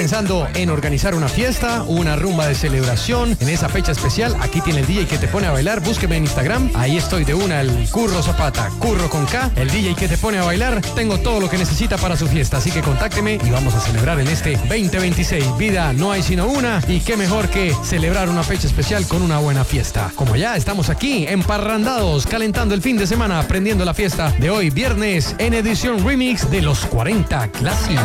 pensando en organizar una fiesta, una rumba de celebración en esa fecha especial, aquí tiene el DJ que te pone a bailar. Búsqueme en Instagram, ahí estoy de una, el Curro Zapata, Curro con K, el DJ que te pone a bailar. Tengo todo lo que necesita para su fiesta, así que contácteme y vamos a celebrar en este 2026. Vida no hay sino una, y qué mejor que celebrar una fecha especial con una buena fiesta. Como ya estamos aquí emparrandados, calentando el fin de semana, aprendiendo la fiesta de hoy viernes en edición remix de los 40 Classic.